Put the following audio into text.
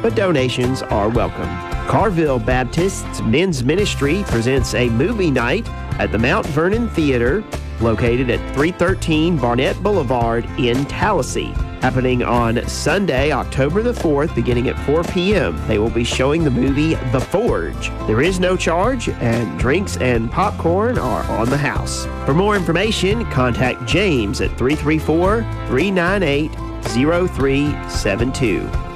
but donations are welcome. Carville Baptist's Men's Ministry presents a movie night at the Mount Vernon Theater, located at 313 Barnett Boulevard in Tallahassee. Happening on Sunday, October the 4th, beginning at 4 p.m. They will be showing the movie The Forge. There is no charge, and drinks and popcorn are on the house. For more information, contact James at 334-398-0372.